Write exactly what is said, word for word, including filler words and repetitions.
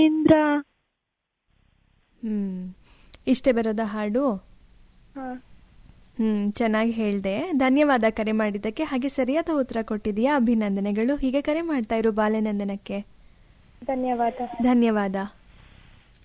ಇಂದ್ರ. ಹ್ಮ್ ಇಷ್ಟೇ ಬರೋದ ಹಾಡು? ಹ್ಮ್ ಚೆನ್ನಾಗಿ ಹೇಳ್ದೆ. ಧನ್ಯವಾದ ಕರೆ ಮಾಡಿದ್ದಕ್ಕೆ. ಹಾಗೆ ಸರಿಯಾದ ಉತ್ತರ ಕೊಟ್ಟಿದೀಯಾ, ಅಭಿನಂದನೆಗಳು. ಹೀಗೆ ಕರೆ ಮಾಡ್ತಾ ಇರು ಬಾಲ್ಯನಂದನಕ್ಕೆ. ಧನ್ಯವಾದ. ಧನ್ಯವಾದ.